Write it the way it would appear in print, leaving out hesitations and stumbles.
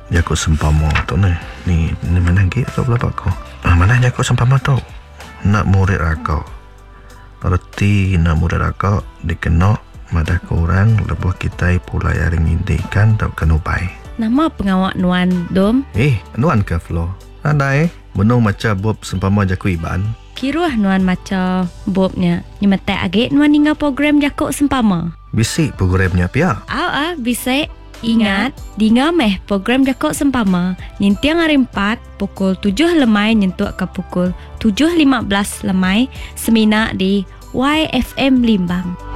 Jakut sempama tu ni mana lagi kau berapa kau? Mana jakut sempama tu? Nak murid rakau. Erti nak murid rakau dikena madah korang lebuh kita pula yang ngindikan tak kenupai. Nama pengawak Nuan Dom? Nuan ke Flo? Andai menung macam bob sempama jaku iban. Kiruah Nuan macam bobnya. Nyemetek agak Nuan tinggal program jakuk sempama. Bisik programnya pia. Bisik. Ingat, tinggal meh program jakuk sempama. Nyintiang hari 4 pukul 7 lemai nyentuk ke pukul 7.15 lemai. Semina di YFM Limbang.